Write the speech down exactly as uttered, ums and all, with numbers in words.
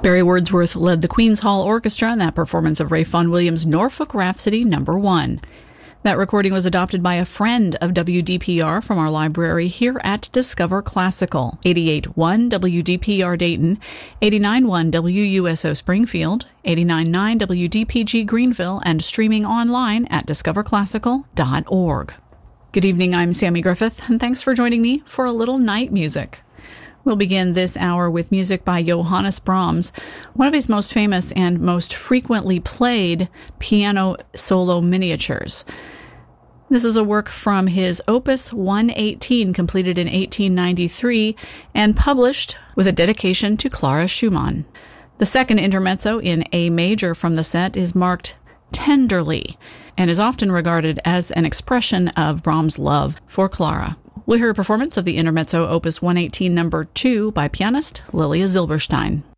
Barry Wordsworth led the Queen's Hall Orchestra in that performance of Ray Vaughan Williams' Norfolk Rhapsody number one. That recording was adopted by a friend of W D P R from our library here at Discover Classical. eighty-eight point one W D P R Dayton, eighty-nine point one W U S O Springfield, eighty-nine point nine W D P G Greenville, and streaming online at discover classical dot org. Good evening, I'm Sammy Griffith, and thanks for joining me for a little night music. We'll begin this hour with music by Johannes Brahms, one of his most famous and most frequently played piano solo miniatures. This is a work from his Opus one eighteen, completed in eighteen ninety-three, and published with a dedication to Clara Schumann. The second intermezzo in A major from the set is marked Tenderly, and is often regarded as an expression of Brahms' love for Clara. We'll hear a performance of the intermezzo Opus one eighteen number two by pianist Lilia Zilberstein.